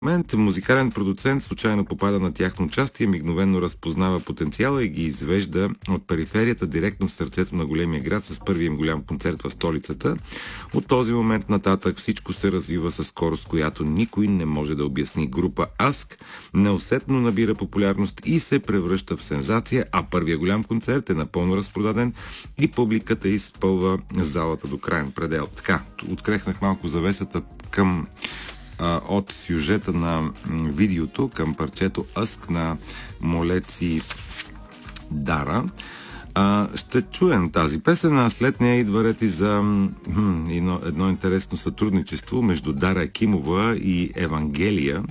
момент музикален продуцент случайно попада на тяхно участие, мигновено разпознава потенциала и ги извежда от периферията директно в сърцето на големия град с първия им голям концерт в столицата. От този момент нататък всичко се развива със скорост, която никой не може да обясни. Група Аск неусетно набира популярност и се превръща в сензация, а първия голям концерт е напълно разпродаден и публиката изпълва залата до краен предел. Така, открехнах малко завесата от сюжета на видеото към парчето Аск на Молеци Дара. Ще чуем тази песен, а след нея идва ред и за едно интересно сътрудничество между Дара Екимова и Евангелия.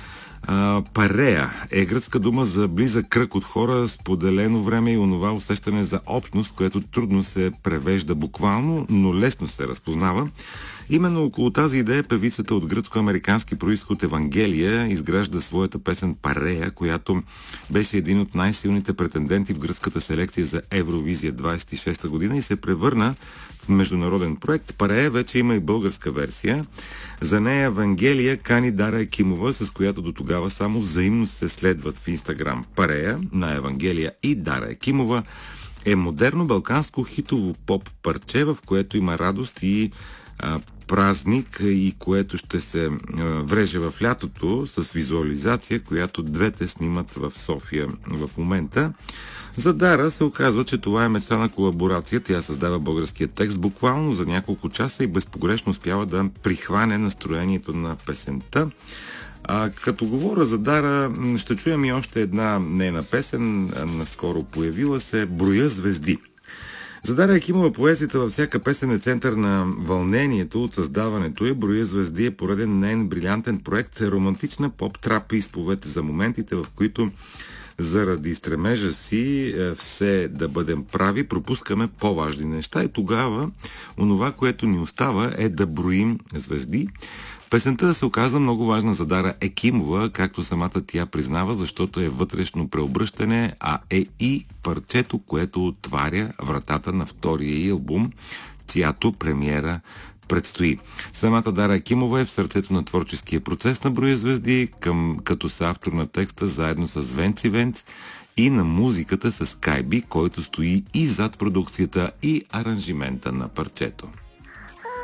Парея е гръцка дума за близък кръг от хора, споделено време и онова усещане за общност, което трудно се превежда буквално, но лесно се разпознава. Именно около тази идея певицата от гръцко-американски произход Евангелия изгражда своята песен Парея, която беше един от най-силните претенденти в гръцката селекция за Евровизия 26 година и се превърна в международен проект. Парея вече има и българска версия. За нея Евангелия кани Дара Екимова, с която до тогава само взаимно се следват в Инстаграм. Парея на Евангелия и Дара Екимова е модерно балканско хитово поп парче, в което има радост и празник и което ще се вреже в лятото с визуализация, която двете снимат в София в момента. За Дара се оказва, че това е мечтана колаборация. Тя създава българския текст буквално за няколко часа и безпогрешно успява да прихване настроението на песента. Като говоря за Дара, ще чуем и още една нейна песен, наскоро появила се "Броя звезди". За Дара Екимова поезията във всяка песен е център на вълнението от създаването. "Броя звезди" е пореден нейн брилянтен проект, романтична поп-трап изповед за моментите, в които заради стремежа си все да бъдем прави, пропускаме по-важни неща и тогава онова, което ни остава, е да броим звезди. Песента се оказва много важна за Дара Екимова, както самата тя признава, защото е вътрешно преобръщане, а е и парчето, което отваря вратата на втория ѝ албум, чиято премиера предстои. Самата Дара Екимова е в сърцето на творческия процес на "Броя звезди", като съавтор на текста заедно с Венци Венц и на музиката с Кайби, който стои и зад продукцията и аранжимента на парчето.